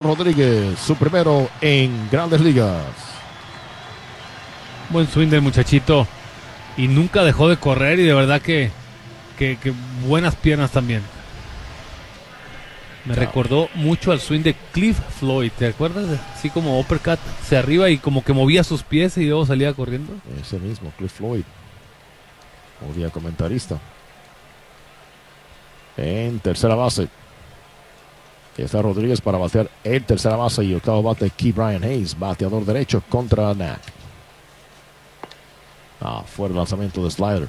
Rodríguez, su primero en Grandes Ligas. Buen swing del muchachito. Y nunca dejó de correr y de verdad que buenas piernas también. Me recordó mucho al swing de Cliff Floyd, ¿te acuerdas? Así como uppercut hacia arriba y como que movía sus pies y luego salía corriendo. Ese mismo, Cliff Floyd. Un día comentarista. En tercera base. Está Rodríguez para batear en tercera base y octavo bate Ke'Bryan Hayes, bateador derecho contra Knack. Fuera el lanzamiento de slider.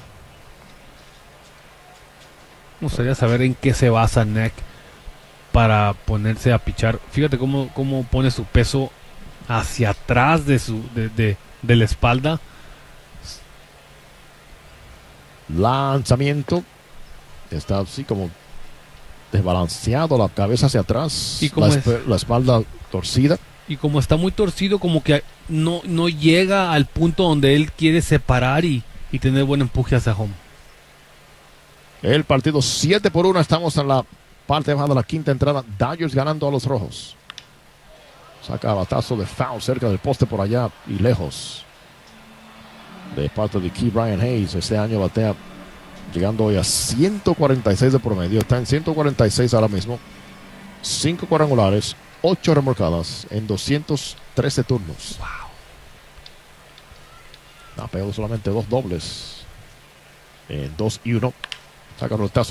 Me gustaría saber en qué se basa Knack para ponerse a pichar. Fíjate cómo pone su peso hacia atrás de la espalda. Lanzamiento. Está así como desbalanceado, la cabeza hacia atrás, ¿Y la espalda torcida. Y como está muy torcido, como que no llega al punto donde él quiere separar y tener buen empuje hacia home. El partido 7-1. Estamos en la parte baja de la quinta entrada. Dodgers ganando a los rojos. Saca batazo de foul cerca del poste por allá y lejos. De parte de Ke'Bryan Hayes. Este año batea llegando hoy a 146 de promedio. Está en 146 ahora mismo. 5 cuadrangulares, 8 remolcadas en 213 turnos. Wow. Ha pegado solamente 2 dobles en 2 y 1. Saca rotazo